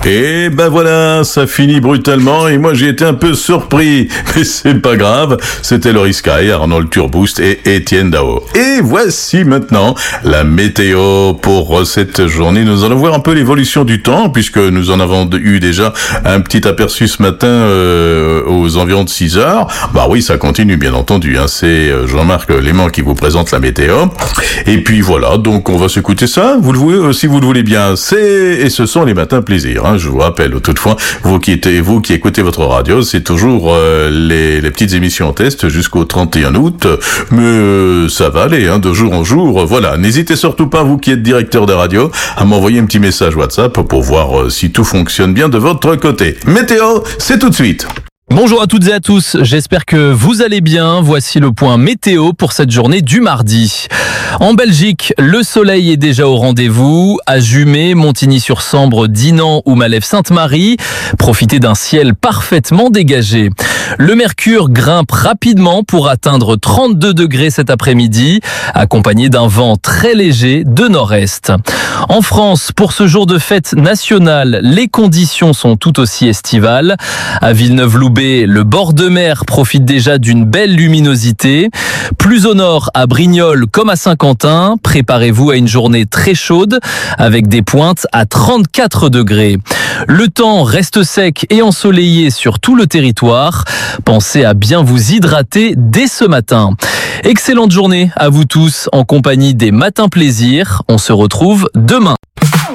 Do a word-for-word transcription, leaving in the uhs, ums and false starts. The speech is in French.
Et ben voilà, ça finit brutalement et moi j'ai été un peu surpris, mais c'est pas grave, c'était Laurie Sky, Arnold Turboost et Étienne Dao. Et voici maintenant la météo pour cette journée. Nous allons voir un peu l'évolution du temps puisque nous en avons eu déjà un petit aperçu ce matin euh, aux environs de six heures. Bah oui, ça continue bien entendu, hein. C'est Jean-Marc Léman qui vous présente la météo. Et puis voilà, donc on va s'écouter ça, vous le voulez, si vous le voulez bien, c'est et ce sont les matins plaisir, hein. Je vous rappelle, toutefois, vous qui êtes, vous qui écoutez votre radio, c'est toujours euh, les, les petites émissions en test jusqu'au trente et un août, mais euh, ça va aller, hein, de jour en jour. Voilà, n'hésitez surtout pas, vous qui êtes directeur de radio, à m'envoyer un petit message WhatsApp pour voir euh, si tout fonctionne bien de votre côté. Météo, c'est tout de suite. Bonjour à toutes et à tous, j'espère que vous allez bien. Voici le point météo pour cette journée du mardi. En Belgique, le soleil est déjà au rendez-vous. À Jumet, Montigny-sur-Sambre, Dinan ou Malève-Sainte-Marie, profitez d'un ciel parfaitement dégagé. Le mercure grimpe rapidement pour atteindre trente-deux degrés cet après-midi, accompagné d'un vent très léger de nord-est. En France, pour ce jour de fête nationale, les conditions sont tout aussi estivales. À Villeneuve-Loubet, le bord de mer profite déjà d'une belle luminosité. Plus au nord, à Brignoles comme à Saint-Quentin, préparez-vous à une journée très chaude avec des pointes à trente-quatre degrés. Le temps reste sec et ensoleillé sur tout le territoire. Pensez à bien vous hydrater dès ce matin. Excellente journée à vous tous en compagnie des Matins Plaisir. On se retrouve demain.